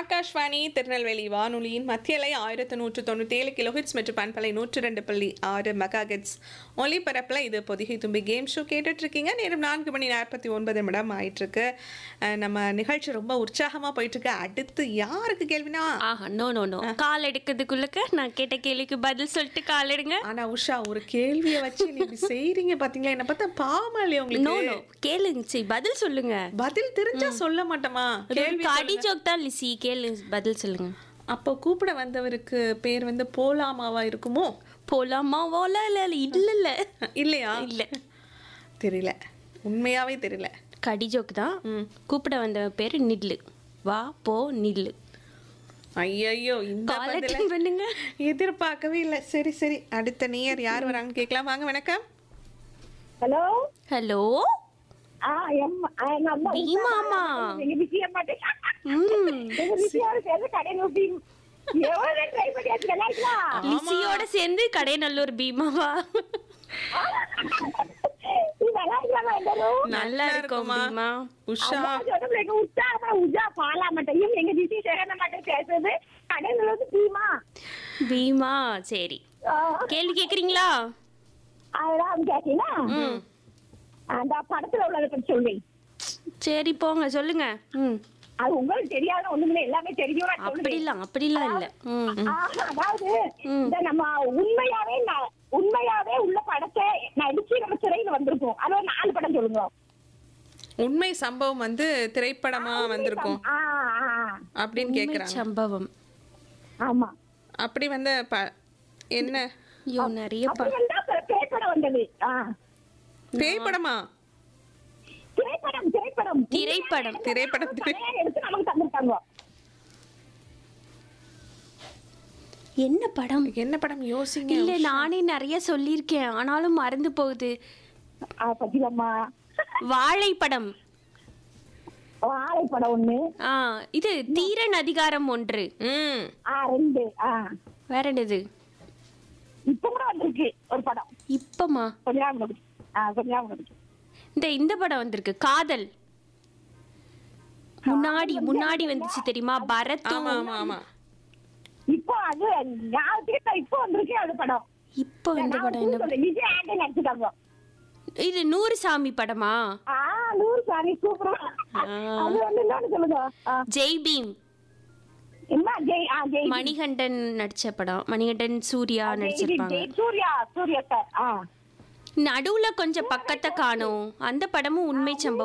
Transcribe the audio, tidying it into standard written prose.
ஆகாஷ்வாணி திருநெல்வேலி வானொலியின் மத்தியலை 1197 கிலோஹெட்ஸ் மற்றும் பண்பலை 102.6 மெகாஹெட்ஸ் ஒலிபரப்பில் இது பொதிகை தும்பி கேம் ஷோ கேட்டுட்ருக்கீங்க. நேரம் 4:49 ஆயிட்டுருக்கு. நம்ம நிகழ்ச்சி ரொம்ப உற்சாகமாக போயிட்டுருக்கு. அடுத்து யாருக்கு கேள்வினா நோ கால் எடுக்கிறதுக்குள்ளக்க நான் கேட்ட கேள்விக்கு பதில் சொல்லிட்டு கால் எடுங்க. ஆனால் உஷா ஒரு கேள்வியை வச்சு நீங்க செய்கிறீங்க பார்த்தீங்களா? என்ன பார்த்தா பாவமா இல்லையா உங்களுக்கு? கேளுங்க, சரி பதில் சொல்லுங்க. பதில் தெரிஞ்சா சொல்ல மாட்டோமா? கேள்வி காடி ஜோக் தான் லிசி, கேளு பதில் சொல்லுங்க. அப்போ கூப்பிட வந்தவருக்கு பேர் வந்து போலாமாவா இருக்குமோ? போலாமாவோல இல்ல இல்லையா? இல்ல தெரியல, உண்மையாவே தெரியல. கடி ஜோக் தான். கூப்பிட வந்த பேரு நில்லு, வா போ நில்லு. ஐயோ, இந்த கால் பண்ணுங்க. எதிர்பார்க்கவே இல்லை. சரி சரி, அடுத்த நேயர் யார் வராங்கன்னு கேட்கலாம். வாங்க, வணக்கம். ஹலோ ஹலோ பீமாமா லிசியோட சேர்ந்து கடைநல்லூர் பீமாவா? நல்லா இருக்கும் பீமா. உஷா பீமா சரி, கேள்வி கேக்குறீங்களா? அந்த படத்துல உள்ளதை பத்தி சொல்றேன். சரி போங்க சொல்லுங்க. அது உங்களுக்கு தெரியாத ஒண்ணுமே, எல்லாமே தெரியும். அப்படிலாம் இல்ல. அதாவது இந்த நம்ம உண்மையாவே உள்ள படத்தை நடிச்சு நம்ம திரையில வந்திருக்கோம். அது ஒரு 4 படம் சொல்லுங்க. உண்மை சம்பவம் வந்து திரைப்படமா வந்திருக்கும் அப்படின்னு கேக்குறாங்க. சம்பவம். ஆமா, அப்படி வந்து என்ன நிறைய பேய்படம் வந்தது. பேய்படமா? திரைப்படம் எடுத்து நமக்கு தந்திருக்காங்க. என்ன படம் யோசிங்க. இல்ல, நானே நிறைய சொல்லியிருக்கேன் ஆனாலும் மறந்து போகுது. வாழைப்படம் ஒண்ணு. இது தீரன் அதிகாரம் 1. 2. வேற என்னது? இப்ப கூட வந்திருக்கு ஒரு படம். இப்பமா கொஞ்சம் இந்த படம் வந்திருக்கு, காதல். முன்னாடி வந்துச்சு தெரியுமா? பரத். இப்போ அது இப்போ வந்திருக்கு அது படம். இப்போ இந்த படம் என்ன? விஜய் ஆண்டனி நடிச்சிட்டாங்க. இது 100 சாமி படமா? 100 சாமி சூப்பர். அது வந்து என்ன சொல்லுங்க? ஜெய் பீம். என்ன ஜெய் மணிகண்டன் நடிச்ச படம். மணிகண்டன் சூர்யா நடிச்சிருப்பாங்க. சூர்யா சார். நடுவுல கொஞ்சம் பக்கத்தை காணும். அந்த படமும் உண்மை சம்பவம்.